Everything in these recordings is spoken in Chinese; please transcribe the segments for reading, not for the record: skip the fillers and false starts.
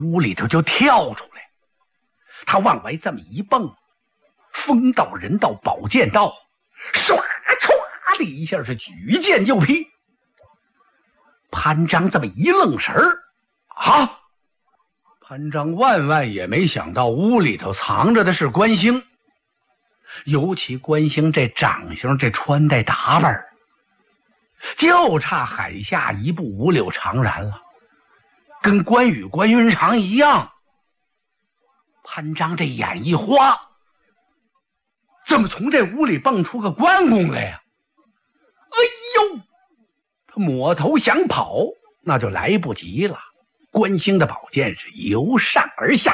屋里头就跳出来，他往外这么一蹦，风道人道宝剑道，唰唰的一下是举剑就劈。潘璋这么一愣神儿，啊！潘璋万万也没想到屋里头藏着的是关兴，尤其关兴这长相这穿戴打扮，就差海下一步五柳长髯了，跟关羽关云长一样。潘璋这眼一花，怎么从这屋里蹦出个关公来呀？哎呦！他抹头想跑，那就来不及了。关兴的宝剑是由上而下，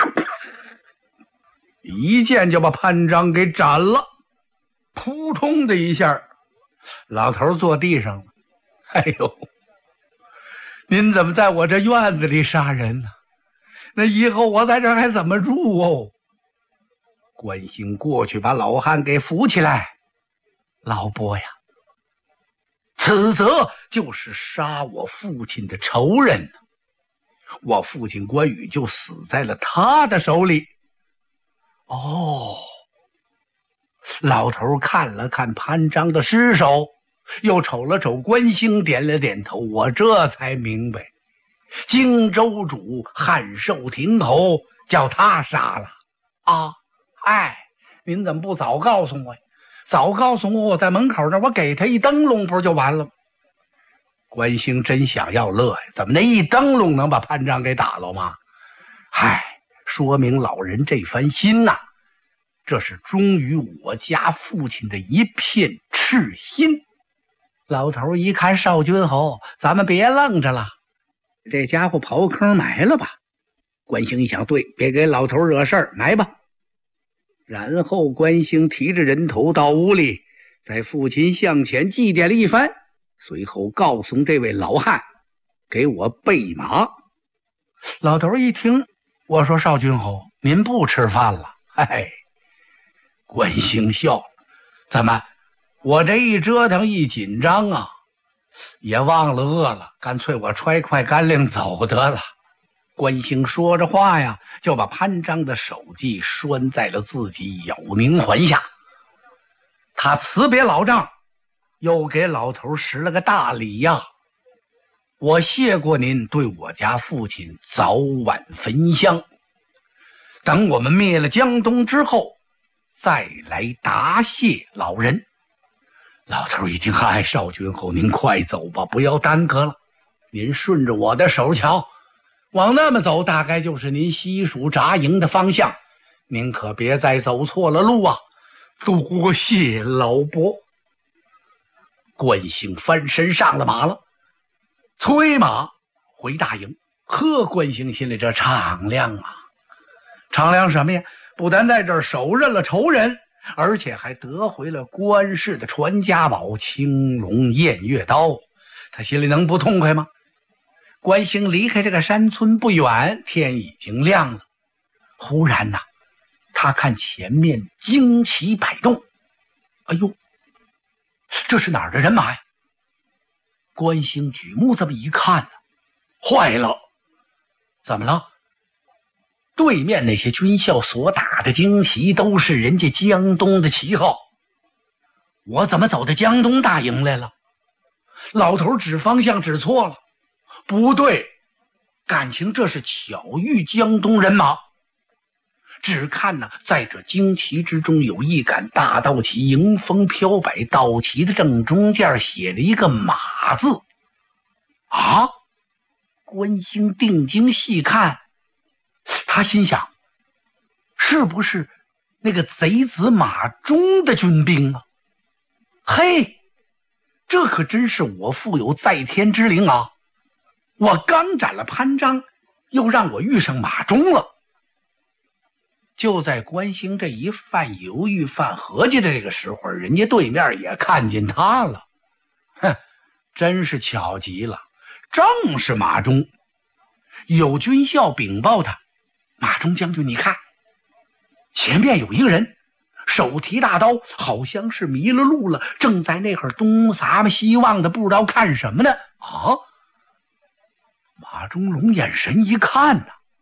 一剑就把潘璋给斩了。扑通的一下，老头坐地上了。哎呦，您怎么在我这院子里杀人呢？那以后我在这儿还怎么住哦？关兴过去把老汉给扶起来。老伯呀，此则就是杀我父亲的仇人，我父亲关羽就死在了他的手里。哦，老头看了看潘璋的尸首，又瞅了瞅关兴，点了点头。我这才明白，荆州主汉寿亭侯叫他杀了啊！哎，您怎么不早告诉我呀？早告诉我，我在门口那我给他一灯笼不是就完了吗？关兴真想要乐呀，怎么那一灯笼能把潘璋给打了吗？嗨，说明老人这番心呐，这是忠于我家父亲的一片赤心。老头一看少君侯，咱们别愣着了，这家伙刨坑埋了吧。关兴一想，对，别给老头惹事儿，埋吧。然后关兴提着人头到屋里，在父亲像前祭奠了一番，随后告诉这位老汉，给我备马。老头一听，我说少君侯，您不吃饭了？嘿，关兴笑了，怎么我这一折腾一紧张啊，也忘了饿了，干脆我揣块干粮走得了。关兴说着话呀，就把潘璋的手记拴在了自己咬明环下。他辞别老丈，又给老头施了个大礼呀。我谢过您对我家父亲早晚焚香，等我们灭了江东之后，再来答谢老人。老头一听，嗨，少君侯，您快走吧，不要耽搁了。您顺着我的手瞧，往那么走，大概就是您西蜀扎营的方向，您可别再走错了路啊！多谢老伯。关兴翻身上了马了，催马回大营。呵，关兴心里这敞亮啊！敞亮什么呀？不但在这儿手刃了仇人，而且还得回了关氏的传家宝青龙偃月刀，他心里能不痛快吗？关兴离开这个山村不远，天已经亮了。忽然呐，他看前面旌旗摆动，哎呦，这是哪儿的人马呀？关兴举目这么一看呢，坏了，怎么了？对面那些军校所打的旌旗都是人家江东的旗号，我怎么走到江东大营来了？老头指方向指错了，不对，感情这是巧遇江东人马。只看呢，在这旌旗之中有一杆大道旗，迎风飘摆，道旗的正中间写了一个马字。啊！关兴定睛细看，他心想，是不是那个贼子马忠的军兵啊？嘿，这可真是我负有在天之灵啊！我刚斩了潘璋，又让我遇上马忠了。就在关兴这一犯犹豫犯合计的这个时候，人家对面也看见他了。哼，真是巧极了，正是马忠。有军校禀报他，马忠将军，你看前面有一个人手提大刀，好像是迷了路了，正在那会儿东撒西望的，不知道看什么呢。啊！马忠龙眼神一看呐，